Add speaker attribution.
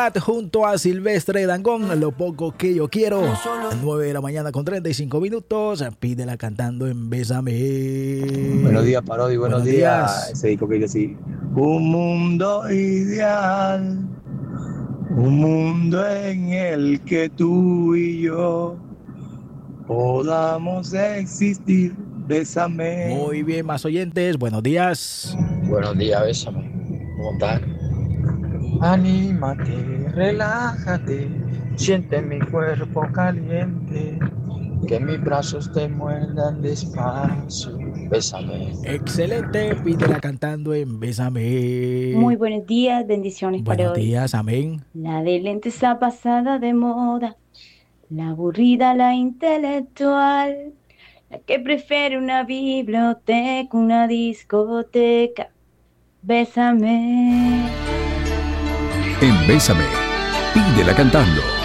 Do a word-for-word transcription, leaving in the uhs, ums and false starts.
Speaker 1: Morat junto a Silvestre Dangond, Lo poco que yo quiero. A nueve de la mañana con treinta y cinco minutos. Pídela cantando en Bésame.
Speaker 2: Buenos días, Parodi, buenos,
Speaker 1: Buenos
Speaker 2: días.
Speaker 1: días.
Speaker 2: Ese disco que dice así: un mundo ideal, un mundo en el que tú y yo podamos existir. Bésame.
Speaker 1: Muy bien, más oyentes. Buenos días.
Speaker 3: Buenos días, Bésame. ¿Cómo estás? Anímate, relájate, siente mi cuerpo caliente, que mis brazos te muerdan despacio. Bésame.
Speaker 1: Excelente, pídela cantando en Bésame.
Speaker 4: Muy buenos días, bendiciones para
Speaker 1: Buenos
Speaker 4: hoy.
Speaker 1: días, amén.
Speaker 4: La de lente está pasada de moda, la aburrida, la intelectual, la que prefiere una biblioteca, una discoteca. Bésame.
Speaker 5: En Bésame, pídela cantando.